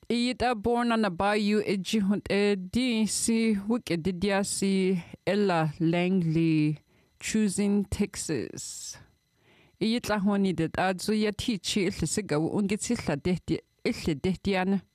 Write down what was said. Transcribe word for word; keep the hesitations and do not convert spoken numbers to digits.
Ita born on a bayou ejihunt e di si wikididia si Ella Langley choosing Texas. Iyitla honi det adzu ya tichi illi sigaw ungitsi illa dehti illi dehtiana.